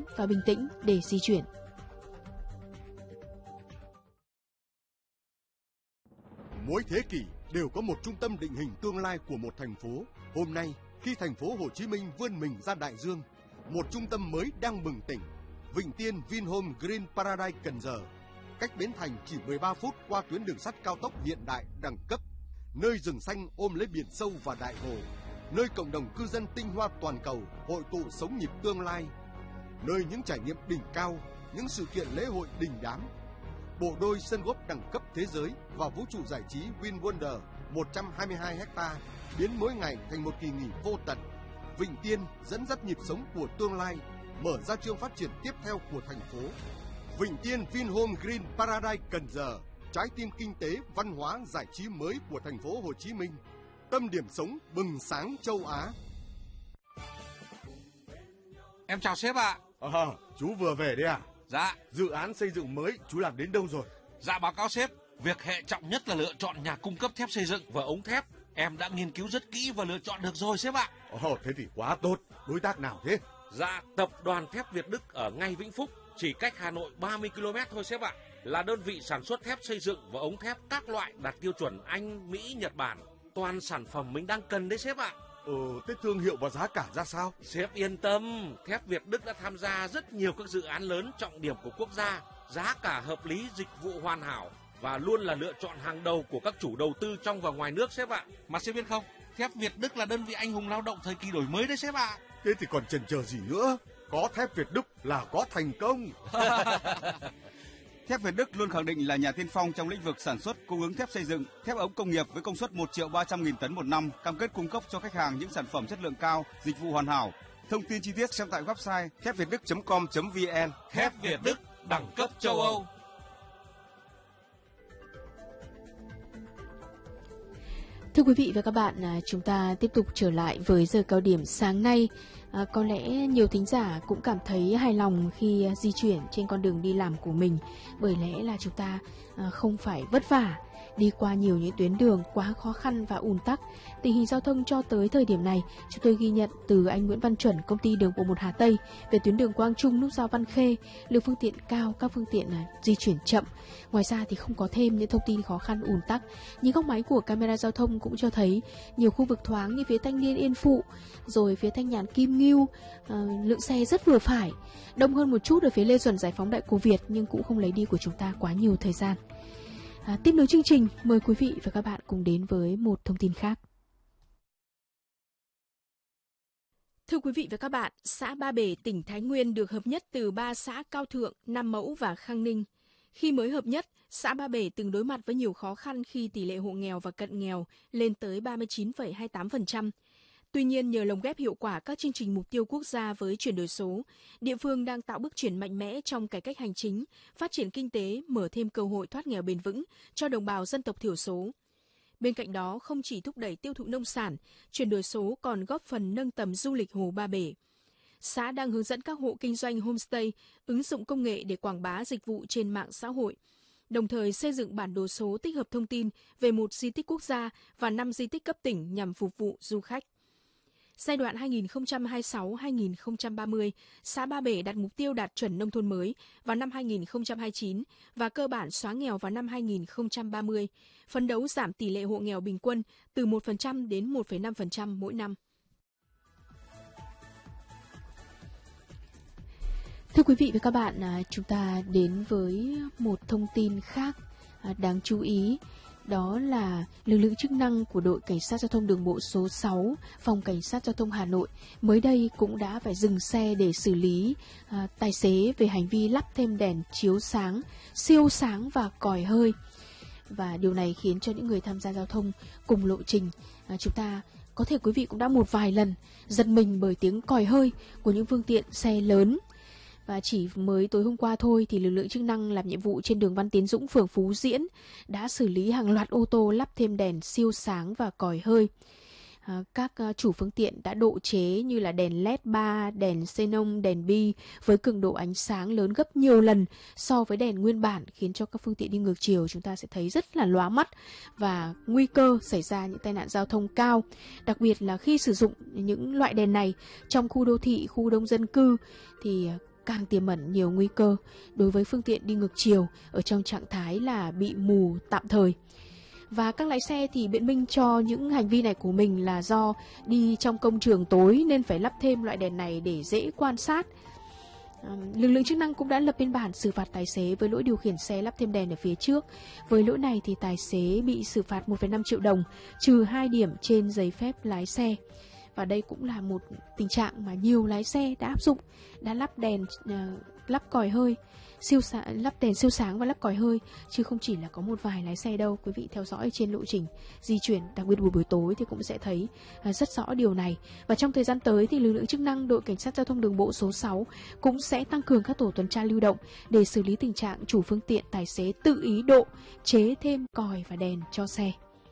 và bình tĩnh để di chuyển. Mỗi thế kỷ đều có một trung tâm định hình tương lai của một thành phố. Hôm nay, khi thành phố Hồ Chí Minh vươn mình ra đại dương, một trung tâm mới đang bừng tỉnh. Vịnh Tiên Vinhome Green Paradise Cần Giờ, cách Bến Thành chỉ 13 phút qua tuyến đường sắt cao tốc hiện đại đẳng cấp, nơi rừng xanh ôm lấy biển sâu và đại hồ, nơi cộng đồng cư dân tinh hoa toàn cầu hội tụ sống nhịp tương lai, nơi những trải nghiệm đỉnh cao, những sự kiện lễ hội đình đám. Bộ đôi sân golf đẳng cấp thế giới và vũ trụ giải trí Win Wonder 122 ha biến mỗi ngày thành một kỳ nghỉ vô tận. Vịnh Tiên dẫn dắt nhịp sống của tương lai, mở ra chương phát triển tiếp theo của thành phố. Vịnh Tiên Vinhome Green Paradise Cần Giờ, trái tim kinh tế, văn hóa, giải trí mới của thành phố Hồ Chí Minh, tâm điểm sống bừng sáng châu Á. Em chào sếp ạ. Chú vừa về đấy à? Dạ. Dự án xây dựng mới chú làm đến đâu rồi? Dạ báo cáo sếp, việc hệ trọng nhất là lựa chọn nhà cung cấp thép xây dựng và ống thép. Em đã nghiên cứu rất kỹ và lựa chọn được rồi sếp ạ. Thế thì quá tốt. Đối tác nào thế? Dạ, tập đoàn thép Việt Đức ở ngay Vĩnh Phúc, chỉ cách Hà Nội 30 km thôi sếp ạ. Là đơn vị sản xuất thép xây dựng và ống thép các loại đạt tiêu chuẩn Anh, Mỹ, Nhật Bản. Toàn sản phẩm mình đang cần đấy sếp ạ. Thế thương hiệu và giá cả ra sao? Sếp yên tâm, thép Việt Đức đã tham gia rất nhiều các dự án lớn trọng điểm của quốc gia. Giá cả hợp lý, dịch vụ hoàn hảo và luôn là lựa chọn hàng đầu của các chủ đầu tư trong và ngoài nước sếp ạ. Mà sếp biết không, thép Việt Đức là đơn vị anh hùng lao động thời kỳ đổi mới đấy sếp ạ. Thế thì còn chần chờ gì nữa? Có thép Việt Đức là có thành công. Thép Việt Đức luôn khẳng định là nhà tiên phong trong lĩnh vực sản xuất, cung ứng thép xây dựng, thép ống công nghiệp với công suất 1.300.000 tấn một năm, cam kết cung cấp cho khách hàng những sản phẩm chất lượng cao, dịch vụ hoàn hảo. Thông tin chi tiết xem tại website thepvietduc.com.vn. Thép Việt Đức, đẳng cấp châu Âu. Thưa quý vị và các bạn, chúng ta tiếp tục trở lại với giờ cao điểm sáng nay. Có lẽ nhiều thính giả cũng cảm thấy hài lòng khi di chuyển trên con đường đi làm của mình, bởi lẽ là chúng ta không phải vất vả đi qua nhiều những tuyến đường quá khó khăn và ùn tắc. Tình hình giao thông cho tới thời điểm này, chúng tôi ghi nhận từ anh Nguyễn Văn Chuẩn, công ty đường bộ 1 Hà Tây, về tuyến đường Quang Trung nút giao Văn Khê, lượng phương tiện cao, các phương tiện di chuyển chậm. Ngoài ra thì không có thêm những thông tin khó khăn ùn tắc. Những góc máy của camera giao thông cũng cho thấy nhiều khu vực thoáng như phía Thanh Niên Yên Phụ, rồi phía Thanh Nhàn Kim Ngưu, lượng xe rất vừa phải. Đông hơn một chút ở phía Lê Duẩn Giải Phóng Đại Cổ Việt, nhưng cũng không lấy đi của chúng ta quá nhiều thời gian. Tiếp nối chương trình, mời quý vị và các bạn cùng đến với một thông tin khác. Thưa quý vị và các bạn, xã Ba Bể, tỉnh Thái Nguyên được hợp nhất từ 3 xã Cao Thượng, Nam Mẫu và Khang Ninh. Khi mới hợp nhất, xã Ba Bể từng đối mặt với nhiều khó khăn khi tỷ lệ hộ nghèo và cận nghèo lên tới 39,28%. Tuy nhiên, nhờ lồng ghép hiệu quả các chương trình mục tiêu quốc gia với chuyển đổi số, địa phương đang tạo bước chuyển mạnh mẽ trong cải cách hành chính, phát triển kinh tế, mở thêm cơ hội thoát nghèo bền vững cho đồng bào dân tộc thiểu số. Bên cạnh đó, không chỉ thúc đẩy tiêu thụ nông sản, chuyển đổi số còn góp phần nâng tầm du lịch Hồ Ba Bể. Xã đang hướng dẫn các hộ kinh doanh homestay ứng dụng công nghệ để quảng bá dịch vụ trên mạng xã hội, đồng thời xây dựng bản đồ số tích hợp thông tin về 1 di tích quốc gia và 5 di tích cấp tỉnh nhằm phục vụ du khách. Giai đoạn 2026-2030, xã Ba Bể đặt mục tiêu đạt chuẩn nông thôn mới vào năm 2029 và cơ bản xóa nghèo vào năm 2030, phấn đấu giảm tỷ lệ hộ nghèo bình quân từ 1% đến 1,5% mỗi năm. Thưa quý vị và các bạn, chúng ta đến với một thông tin khác đáng chú ý. Đó là lực lượng chức năng của đội Cảnh sát Giao thông đường bộ số 6, Phòng Cảnh sát Giao thông Hà Nội mới đây cũng đã phải dừng xe để xử lý tài xế về hành vi lắp thêm đèn chiếu sáng, siêu sáng và còi hơi. Và điều này khiến cho những người tham gia giao thông cùng lộ trình, chúng ta có thể quý vị cũng đã một vài lần giật mình bởi tiếng còi hơi của những phương tiện xe lớn. Và chỉ mới tối hôm qua thôi thì lực lượng chức năng làm nhiệm vụ trên đường Văn Tiến Dũng, phường Phú Diễn đã xử lý hàng loạt ô tô lắp thêm đèn siêu sáng và còi hơi. Các chủ phương tiện đã độ chế như là đèn LED 3, đèn xenon, đèn bi với cường độ ánh sáng lớn gấp nhiều lần so với đèn nguyên bản, khiến cho các phương tiện đi ngược chiều chúng ta sẽ thấy rất là lóa mắt và nguy cơ xảy ra những tai nạn giao thông cao. Đặc biệt là khi sử dụng những loại đèn này trong khu đô thị, khu đông dân cư thì càng tiềm ẩn nhiều nguy cơ đối với phương tiện đi ngược chiều ở trong trạng thái là bị mù tạm thời. Và các lái xe thì biện minh cho những hành vi này của mình là do đi trong công trường tối nên phải lắp thêm loại đèn này để dễ quan sát. Lực lượng chức năng cũng đã lập biên bản xử phạt tài xế với lỗi điều khiển xe lắp thêm đèn ở phía trước. Với lỗi này thì tài xế bị xử phạt 1,5 triệu đồng, trừ 2 điểm trên giấy phép lái xe. Và đây cũng là một tình trạng mà nhiều lái xe đã áp dụng, đã lắp đèn, lắp còi hơi, lắp đèn siêu sáng và lắp còi hơi, chứ không chỉ là có một vài lái xe đâu. Quý vị theo dõi trên lộ trình di chuyển, đặc biệt buổi tối thì cũng sẽ thấy rất rõ điều này. Và trong thời gian tới thì lực lượng chức năng đội cảnh sát giao thông đường bộ số 6 cũng sẽ tăng cường các tổ tuần tra lưu động để xử lý tình trạng chủ phương tiện tài xế tự ý độ chế thêm còi và đèn cho xe.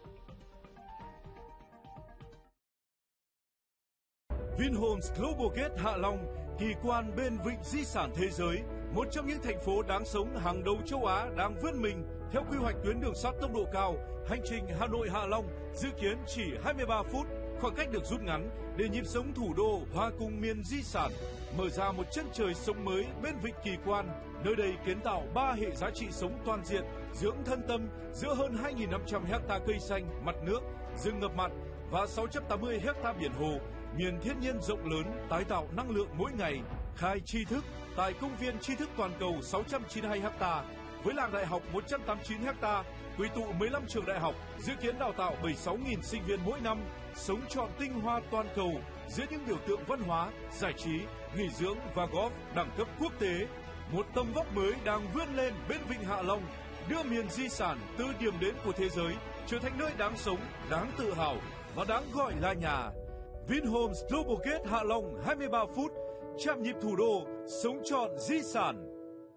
Vinhomes Global Gate Hạ Long, kỳ quan bên vịnh di sản thế giới, một trong những thành phố đáng sống hàng đầu châu Á đang vươn mình theo quy hoạch tuyến đường sắt tốc độ cao. Hành trình Hà Nội Hạ Long dự kiến chỉ 23 phút, khoảng cách được rút ngắn để nhịp sống thủ đô hòa cùng miền di sản, mở ra một chân trời sống mới bên vịnh kỳ quan. Nơi đây kiến tạo 3 hệ giá trị sống toàn diện, dưỡng thân tâm giữa hơn 2.500 hecta cây xanh, mặt nước, rừng ngập mặn và 680 hecta biển hồ. Miền thiên nhiên rộng lớn tái tạo năng lượng mỗi ngày, khai tri thức tại công viên tri thức toàn cầu 692 ha, với làng đại học 189 ha, quy tụ 15 trường đại học, dự kiến đào tạo 76.000 sinh viên mỗi năm, sống trọn tinh hoa toàn cầu giữa những biểu tượng văn hóa, giải trí, nghỉ dưỡng và golf đẳng cấp quốc tế. Một tầm vóc mới đang vươn lên bên vịnh Hạ Long, đưa miền di sản từ điểm đến của thế giới trở thành nơi đáng sống, đáng tự hào và đáng gọi là nhà. Vinhomes Global Gate Hạ Long 23 phút, chạm nhịp thủ đô, sống trọn di sản.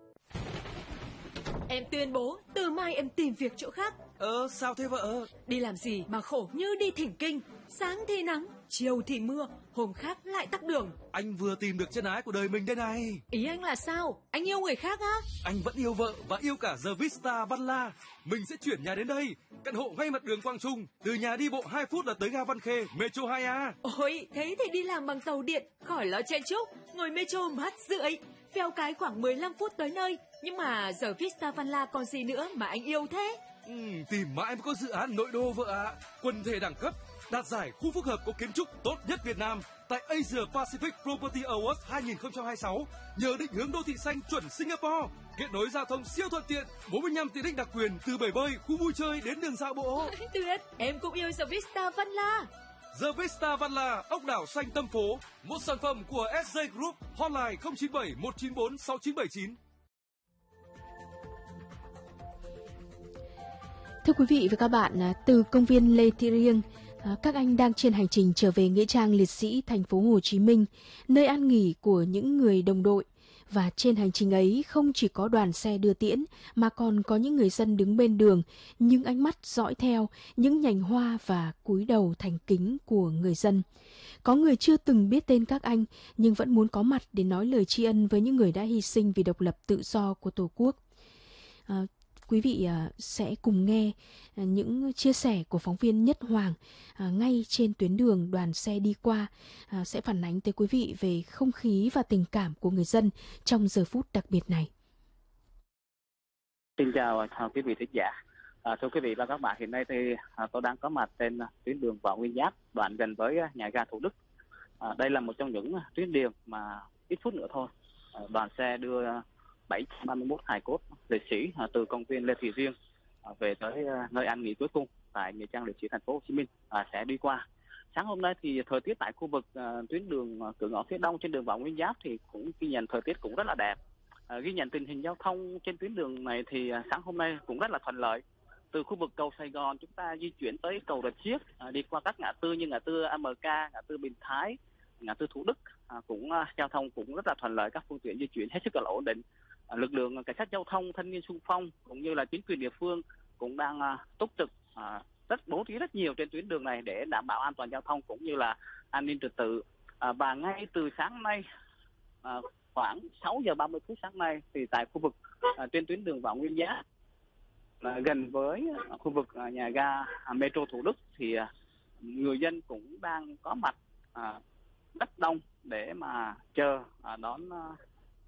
Em tuyên bố, từ mai em tìm việc chỗ khác. Sao thế vợ? Đi làm gì mà khổ như đi thỉnh kinh. Sáng thì nắng, chiều thì mưa, hôm khác lại tắc đường. Anh vừa tìm được chân ái của đời mình đây này. Ý anh là sao? Anh yêu người khác á? Anh vẫn yêu vợ và yêu cả The Vista Văn La. Mình sẽ chuyển nhà đến đây. Căn hộ ngay mặt đường Quang Trung. Từ nhà đi bộ 2 phút là tới ga Văn Khê, Metro 2A. Ôi, thế thì đi làm bằng tàu điện, khỏi lo chen chúc. Ngồi Metro mát rượi. Phèo cái khoảng 15 phút tới nơi. Nhưng mà The Vista Văn La còn gì nữa mà anh yêu thế? Tìm mãi mới có dự án nội đô vợ ạ. Quần thể đẳng cấp, đạt giải khu phức hợp có kiến trúc tốt nhất Việt Nam tại Asia Pacific Property Awards 2026, nhờ định hướng đô thị xanh chuẩn Singapore, kết nối giao thông siêu thuận tiện, 45 tiện ích đặc quyền từ bể bơi, khu vui chơi đến đường dạo bộ. Tuyệt, em cũng yêu The Vista Văn La. The Vista Văn La, ốc đảo xanh tâm phố, một sản phẩm của SJ Group, hotline 097 194 6979. Thưa quý vị và các bạn, từ công viên Lê Thị Riêng, các anh đang trên hành trình trở về nghĩa trang liệt sĩ thành phố Hồ Chí Minh, nơi an nghỉ của những người đồng đội. Và trên hành trình ấy không chỉ có đoàn xe đưa tiễn mà còn có những người dân đứng bên đường, những ánh mắt dõi theo, những nhành hoa và cúi đầu thành kính của người dân. Có người chưa từng biết tên các anh nhưng vẫn muốn có mặt để nói lời tri ân với những người đã hy sinh vì độc lập tự do của Tổ quốc. Quý vị sẽ cùng nghe những chia sẻ của phóng viên Nhất Hoàng ngay trên tuyến đường đoàn xe đi qua, sẽ phản ánh tới quý vị về không khí và tình cảm của người dân trong giờ phút đặc biệt này. Xin chào quý vị thính giả. Thưa quý vị và các bạn, hiện nay thì tôi đang có mặt trên tuyến đường Võ Nguyên Giáp, đoạn gần với nhà ga Thủ Đức. Đây là một trong những tuyến đường mà ít phút nữa thôi, đoàn xe đưa 731 hài cốt liệt sĩ từ công viên Lê Thị Riêng về tới nơi an nghỉ cuối cùng tại nghĩa trang liệt sĩ thành phố Hồ Chí Minh sẽ đi qua. Sáng hôm nay thì thời tiết tại khu vực tuyến đường cửa ngõ phía đông trên đường Võ Nguyên Giáp thì cũng ghi nhận thời tiết cũng rất là đẹp. Ghi nhận tình hình giao thông trên tuyến đường này thì sáng hôm nay cũng rất là thuận lợi. Từ khu vực cầu Sài Gòn chúng ta di chuyển tới cầu Rạch Chiếc, đi qua các ngã tư như ngã tư AMK, ngã tư Bình Thái, ngã tư Thủ Đức, cũng giao thông cũng rất là thuận lợi, các phương tiện di chuyển hết sức là ổn định. Lực lượng cảnh sát giao thông, thanh niên xung phong cũng như là chính quyền địa phương cũng đang túc trực bố trí rất nhiều trên tuyến đường này để đảm bảo an toàn giao thông cũng như là an ninh trật tự. Và ngay từ sáng nay khoảng 6 giờ 30 phút sáng nay thì tại khu vực trên tuyến đường Võ Nguyên Giáp gần với khu vực nhà ga Metro Thủ Đức thì người dân cũng đang có mặt rất đông để mà chờ đón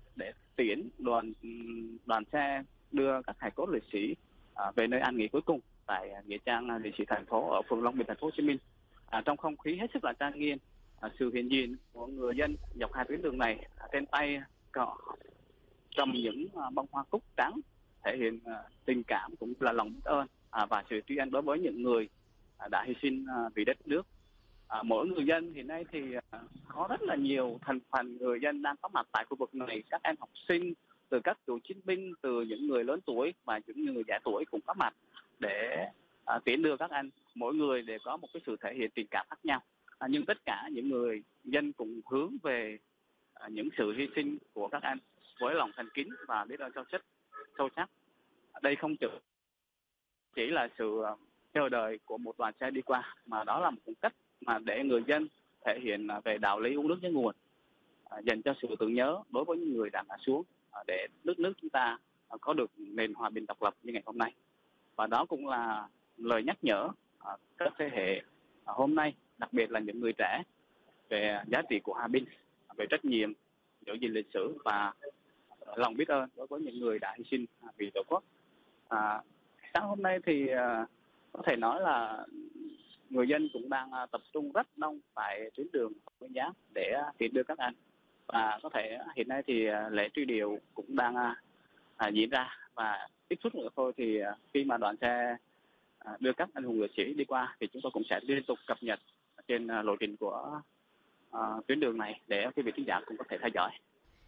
để tiễn đoàn xe đưa các hài cốt liệt sĩ về nơi an nghỉ cuối cùng tại nghĩa trang liệt sĩ thành phố ở phường Long Bình, thành phố Hồ Chí Minh. Trong không khí hết sức là trang nghiêm, sự hiện diện của người dân dọc hai tuyến đường này, trên tay cầm những bông hoa cúc trắng thể hiện tình cảm cũng là lòng biết ơn và sự tri ân đối với những người đã hy sinh vì đất nước. Mỗi người dân hiện nay thì có rất là nhiều thành phần người dân đang có mặt tại khu vực này, các em học sinh, từ các cựu chiến binh, từ những người lớn tuổi và những người trẻ tuổi cũng có mặt để tiễn đưa các anh. Mỗi người đều có một cái sự thể hiện tình cảm khác nhau, nhưng tất cả những người dân cùng hướng về những sự hy sinh của các anh với lòng thành kính và biết ơn sâu sắc. Đây không chỉ là sự chờ đợi của một đoàn xe đi qua, mà đó là một cách mà để người dân thể hiện về đạo lý uống nước nhớ nguồn, dành cho sự tưởng nhớ đối với những người đã ngã xuống để đất nước chúng ta có được nền hòa bình độc lập như ngày hôm nay. Và đó cũng là lời nhắc nhở các thế hệ hôm nay, đặc biệt là những người trẻ, về giá trị của hòa bình, về trách nhiệm giữ gìn lịch sử và lòng biết ơn đối với những người đã hy sinh vì Tổ quốc. Sáng hôm nay thì có thể nói là người dân cũng đang tập trung rất đông tại tuyến đường Nguyên Giáp để tiễn đưa các anh, và có thể hiện nay thì lễ truy điệu cũng đang diễn ra, và ít phút nữa thôi thì khi mà đoàn xe đưa các anh hùng liệt sĩ đi qua thì chúng tôi cũng sẽ liên tục cập nhật trên lộ trình của tuyến đường này để quý vị khán giả cũng có thể theo dõi.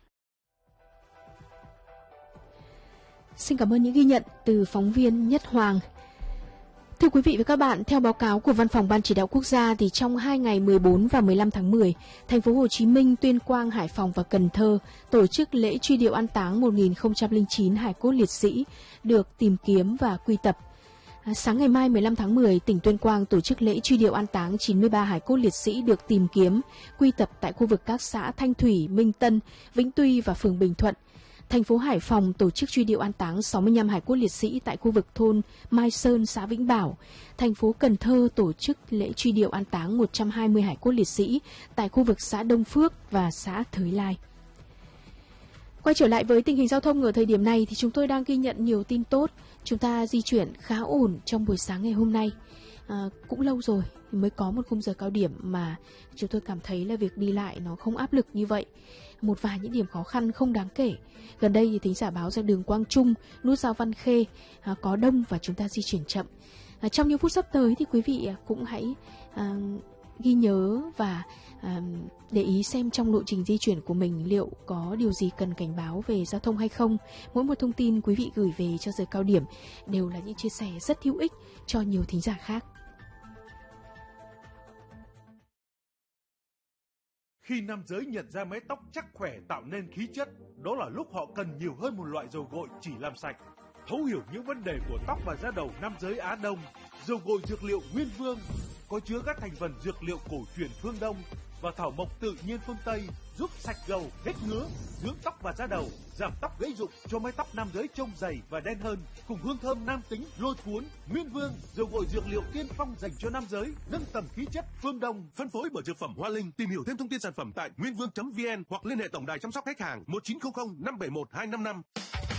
Xin cảm ơn những ghi nhận từ phóng viên Nhất Hoàng. Thưa quý vị và các bạn, theo báo cáo của Văn phòng Ban Chỉ đạo Quốc gia thì trong 2 ngày 14 và 15 tháng 10, thành phố Hồ Chí Minh, Tuyên Quang, Hải Phòng và Cần Thơ tổ chức lễ truy điệu an táng 1009 hài cốt liệt sĩ được tìm kiếm và quy tập. Sáng ngày mai 15 tháng 10, tỉnh Tuyên Quang tổ chức lễ truy điệu an táng 93 hài cốt liệt sĩ được tìm kiếm, quy tập tại khu vực các xã Thanh Thủy, Minh Tân, Vĩnh Tuy và phường Bình Thuận. Thành phố Hải Phòng tổ chức truy điệu an táng 65 hài cốt liệt sĩ tại khu vực thôn Mai Sơn, xã Vĩnh Bảo. Thành phố Cần Thơ tổ chức lễ truy điệu an táng 120 hài cốt liệt sĩ tại khu vực xã Đông Phước và xã Thới Lai. Quay trở lại với tình hình giao thông ở thời điểm này thì chúng tôi đang ghi nhận nhiều tin tốt. Chúng ta di chuyển khá ổn trong buổi sáng ngày hôm nay. Cũng lâu rồi mới có một khung giờ cao điểm mà chúng tôi cảm thấy là việc đi lại nó không áp lực như vậy. Một vài những điểm khó khăn không đáng kể. Gần đây thì thính giả báo ra đường Quang Trung, nút giao Văn Khê có đông và chúng ta di chuyển chậm. Trong những phút sắp tới thì quý vị cũng hãy ghi nhớ và để ý xem trong lộ trình di chuyển của mình liệu có điều gì cần cảnh báo về giao thông hay không. Mỗi một thông tin quý vị gửi về cho giờ cao điểm đều là những chia sẻ rất hữu ích cho nhiều thính giả khác. Khi nam giới nhận ra mái tóc chắc khỏe tạo nên khí chất, đó là lúc họ cần nhiều hơn một loại dầu gội chỉ làm sạch. Thấu hiểu những vấn đề của tóc và da đầu nam giới Á Đông, dầu gội dược liệu Nguyên Vương có chứa các thành phần dược liệu cổ truyền phương Đông và thảo mộc tự nhiên phương Tây, giúp sạch gầu, hết ngứa, dưỡng tóc và da đầu, giảm tóc gãy rụng, cho mái tóc nam giới trông dày và đen hơn, cùng hương thơm nam tính lôi cuốn. Nguyên Vương, dầu gội dược liệu tiên phong dành cho nam giới, nâng tầm khí chất phương Đông. Phân phối bởi Dược phẩm Hoa Linh. Tìm hiểu thêm thông tin sản phẩm tại nguyên vương.vn hoặc liên hệ tổng đài chăm sóc khách hàng 1900 571 255.